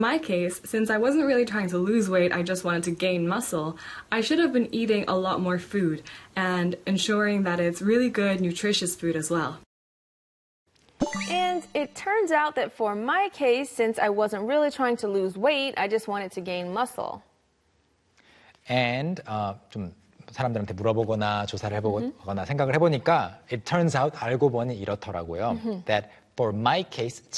my case, since I wasn't really trying to lose weight, I just wanted to gain muscle, I should have been eating a lot more food and ensuring that it's really good, nutritious food as well. And it turns out that for my case, since I wasn't really trying to lose weight, I just wanted to gain muscle. And 좀 사람들한테 물어보거나 조사를 해보거나 생각을 해보니까 it turns out 알고 보니 이렇더라고요. That for my case,